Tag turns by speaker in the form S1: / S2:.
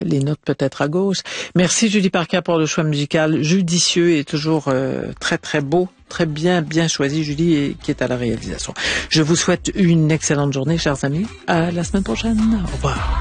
S1: les notes peut-être à gauche. Merci Julie Parker pour le choix musical judicieux et toujours très très beau, très bien choisi Julie et qui est à la réalisation. Je vous souhaite une excellente journée chers amis. À la semaine prochaine. Au revoir.